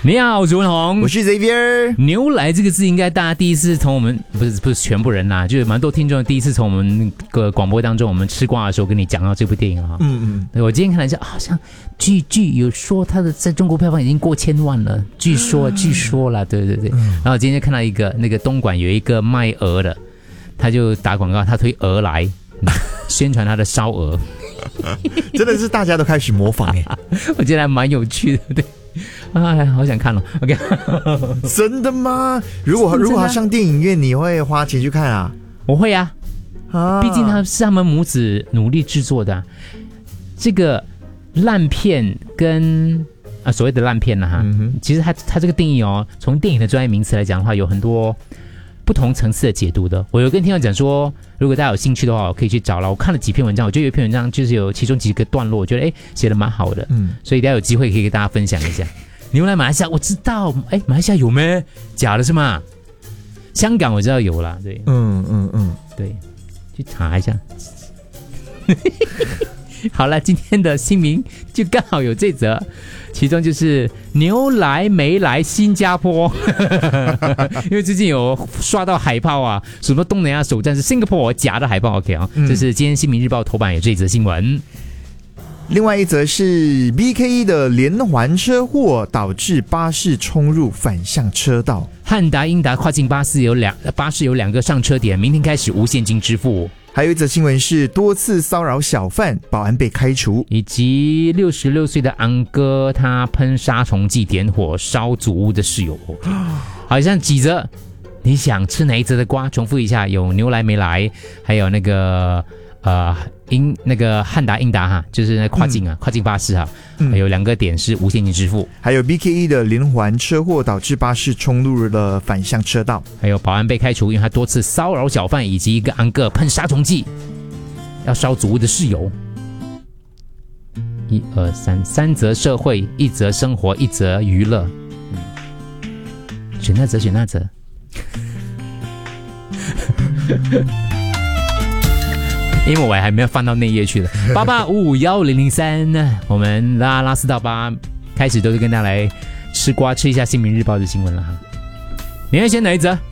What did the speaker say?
你好，我是文宏， 我是 Xavier。 牛来这个字，应该大家第一次从我们不是全部人啦，就是蛮多听众第一次从我们那个广播当中，我们吃瓜的时候跟你讲到这部电影哈。我今天看了一下，好像据有说他的在中国票房已经过1000万了，据说啦，对。然后今天看到一个那个东莞有一个卖鹅的，他就打广告，他推鹅来宣传他的烧鹅， 真的是大家都开始模仿我觉得还蛮有趣的，对。哎，好想看哦。OK， 真的吗？如果他上电影院，你会花钱去看啊？ 我会啊，毕竟他是他们母子努力制作的啊。这个烂片跟所谓的烂片呢哈，其实他这个定义哦，从电影的专业名词来讲的话，有很多不同层次的解读的。我有跟听众讲说，如果大家有兴趣的话，我可以去找了。我看了几篇文章，我觉得有一篇文章就是有其中几个段落，我觉得写得蛮好的，所以大家有机会可以跟大家分享一下。牛来马来西亚我知道，马来西亚有没？假的是吗？香港我知道有啦，对，对，去查一下。好了，今天的新闻就刚好有这则，其中就是牛来没来新加坡，因为最近有刷到海报啊，什么东南亚首站是 Singapore 假的海报 ，OK 啊，这是今天新民日报头版有这则新闻。 另外一则是 BKE 的连环车祸导致巴士冲入反向车道， 汉达英达跨境巴士有2个上车点，明天开始无现金支付。 还有一则新闻是多次骚扰小贩，保安被开除， 以及66岁的安哥他喷杀虫剂点火烧祖屋的室友。好像几则，你想吃哪一则的瓜？重复一下，有牛来没来，还有那个那个汉达英达哈，就是那跨境巴士哈，还有2个点是无现金支付。 还有 BKE 的连环车祸导致巴士冲入了反向车道， 还有保安被开除，因为他多次骚扰小贩，以及一个安哥喷杀虫剂要烧祖屋的室友。1、2、3则社会，1则生活，1则娱乐。选那则。因为我还没有翻到内页去了。88551003，我们拉4到8开始都是跟大家来吃瓜，吃一下新民日报的新闻了哈。你要选哪一则？